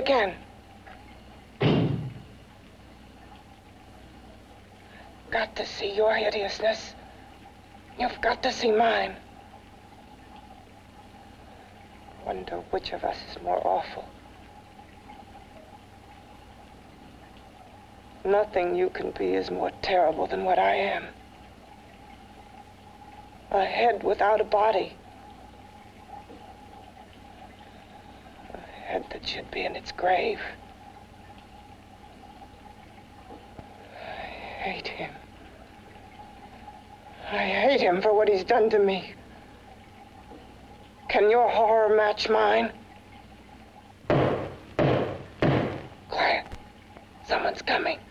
again. Got to see your hideousness. You've got to see mine. Wonder which of us is more awful. Nothing you can be is more terrible than what I am. A head without a body. A head that should be in its grave. I hate him. I hate him for what he's done to me. Can your horror match mine? Quiet. Someone's coming.